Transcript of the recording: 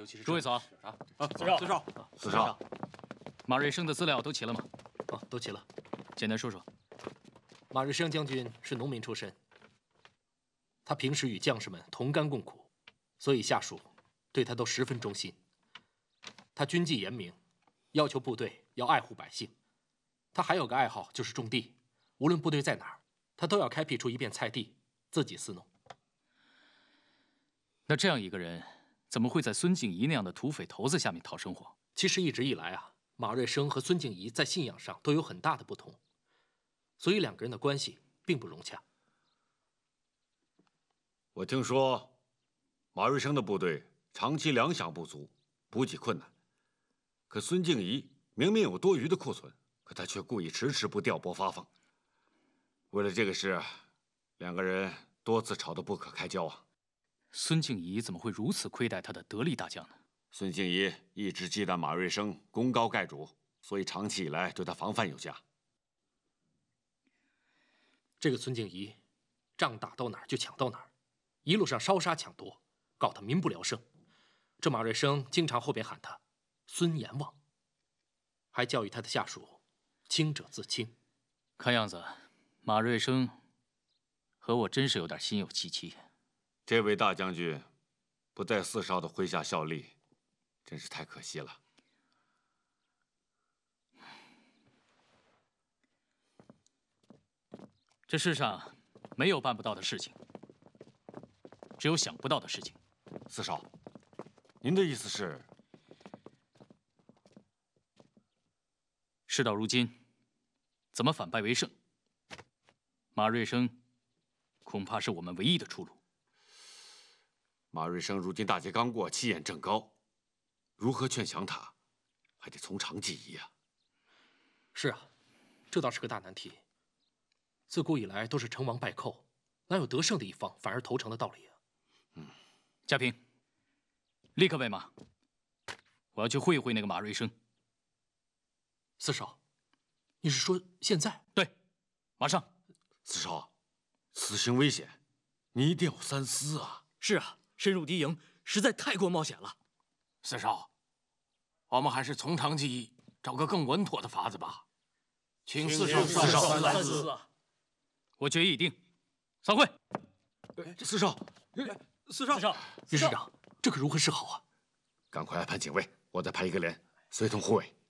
尤其是诸位早啊！ 四少， 马瑞生的资料都齐了吗？ 都齐了。 简单说说。 马瑞生将军是农民出身，他平时与将士们同甘共苦，所以下属对他都十分忠心。他军纪严明，要求部队要爱护百姓。他还有个爱好就是种地，无论部队在哪儿，他都要开辟出一片菜地，自己私弄。 那这样一个人，怎么会在孙静怡那样的土匪头子下面讨生活？ 其实一直以来啊，马瑞生和孙静怡在信仰上都有很大的不同，所以两个人的关系并不融洽。 我听说，马瑞生的部队长期粮饷不足，补给困难。可孙静怡明明有多余的库存，可他却故意迟迟不调拨发放。为了这个事，两个人多次吵得不可开交啊。 孙静怡怎么会如此亏待他的得力大将呢？ 孙静怡一直忌惮马瑞生功高盖主，所以长期以来对他防范有加。 这个孙静怡，仗打到哪儿就抢到哪儿，一路上烧杀抢夺，搞得民不聊生。这马瑞生经常后边喊他孙阎王，还教育他的下属清者自清。 看样子，马瑞生和我真是有点心有戚戚。 这位大将军不在四少的麾下效力，真是太可惜了。 这世上没有办不到的事情，只有想不到的事情。 四少，您的意思是？ 事到如今，怎么反败为胜？马瑞生恐怕是我们唯一的出路。 马瑞生如今大劫刚过，气焰正高，如何劝降他，还得从长计议啊。 是啊，这倒是个大难题。自古以来都是成王败寇，哪有得胜的一方反而投诚的道理啊？ 嘉平，立刻备马，我要去会一会那个马瑞生。 四少，你是说现在？ 对，马上。 四少，此行危险，你一定要三思啊。 是啊，深入敌营实在太过冒险了。 四少，我们还是从长计议，找个更稳妥的法子吧。请四少三思啊！ 我决议已定，散会。 四少， 袁师长，这可如何是好啊？ 赶快安排警卫，我再派一个连随同护卫。